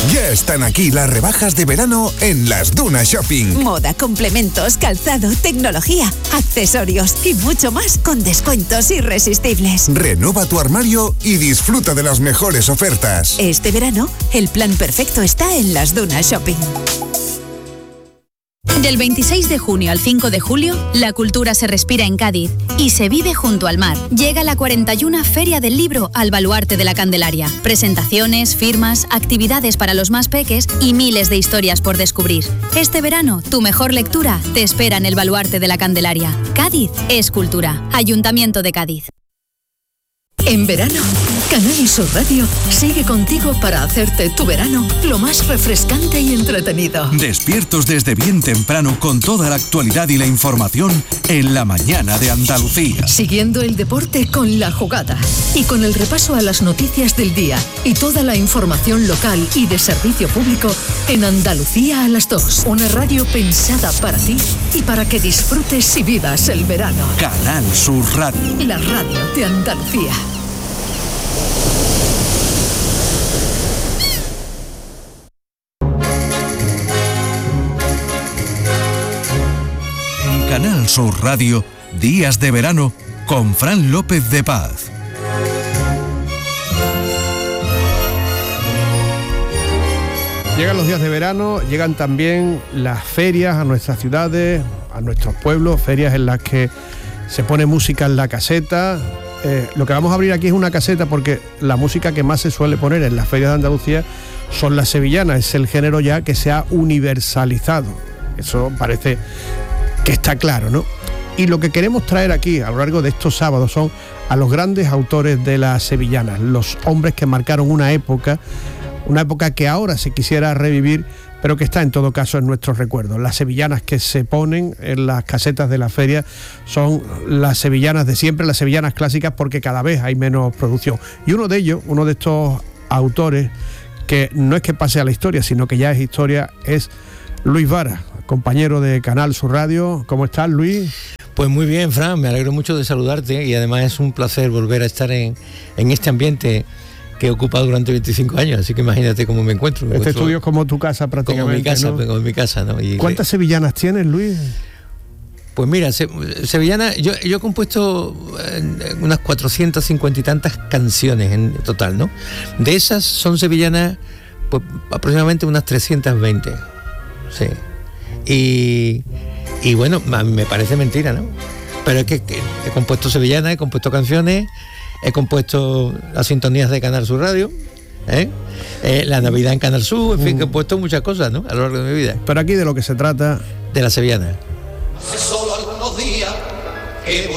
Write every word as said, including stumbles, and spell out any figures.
Ya están aquí las rebajas de verano en Las Dunas Shopping. Moda, complementos, calzado, tecnología, accesorios y mucho más con descuentos irresistibles. Renueva tu armario y disfruta de las mejores ofertas. Este verano, el plan perfecto está en Las Dunas Shopping. Del veintiséis de junio al cinco de julio, la cultura se respira en Cádiz y se vive junto al mar. Llega la cuarenta y una Feria del Libro al Baluarte de la Candelaria. Presentaciones, firmas, actividades para los más peques y miles de historias por descubrir. Este verano, tu mejor lectura te espera en el Baluarte de la Candelaria. Cádiz es cultura. Ayuntamiento de Cádiz. En verano, Canal Sur Radio sigue contigo para hacerte tu verano lo más refrescante y entretenido. Despiertos desde bien temprano con toda la actualidad y la información en la mañana de Andalucía. Siguiendo el deporte con La Jugada y con el repaso a las noticias del día y toda la información local y de servicio público en Andalucía a las dos. Una radio pensada para ti y para que disfrutes y vivas el verano. Canal Sur Radio. La radio de Andalucía. Canal Sur Radio, Días de Verano, con Fran López de Paz. Llegan los días de verano, llegan también las ferias a nuestras ciudades, a nuestros pueblos, ferias en las que se pone música en la caseta. Eh, lo que vamos a abrir aquí es una caseta porque la música que más se suele poner en las ferias de Andalucía son las sevillanas, es el género ya que se ha universalizado. Eso parece que está claro, ¿no? Y lo que queremos traer aquí a lo largo de estos sábados son a los grandes autores de las sevillanas, los hombres que marcaron una época, una época que ahora se quisiera revivir, pero que está en todo caso en nuestros recuerdos. Las sevillanas que se ponen en las casetas de la feria son las sevillanas de siempre, las sevillanas clásicas, porque cada vez hay menos producción. Y uno de ellos, uno de estos autores, que no es que pase a la historia, sino que ya es historia, es Luis Vara, compañero de Canal Sur Radio. ¿Cómo estás, Luis? Pues muy bien, Fran, me alegro mucho de saludarte y además es un placer volver a estar en, en este ambiente que he ocupado durante veinticinco años, así que imagínate cómo me encuentro. Me este encuentro estudio es como tu casa prácticamente, como mi casa, ¿no? Como mi casa, ¿no? Y ¿cuántas sevillanas tienes, Luis? Pues mira, se, sevillana, yo, yo he compuesto unas cuatrocientas cincuenta y tantas canciones en total, ¿no? De esas son sevillanas, pues aproximadamente unas trescientas veinte, sí. Y, y bueno, me parece mentira, ¿no? Pero es que, que he compuesto sevillanas, he compuesto canciones, he compuesto las sintonías de Canal Sur Radio, ¿eh? Eh, la Navidad en Canal Sur, en fin, que he puesto muchas cosas, ¿no? A lo largo de mi vida. Pero aquí de lo que se trata... De la sevillana. Hace solo algunos días que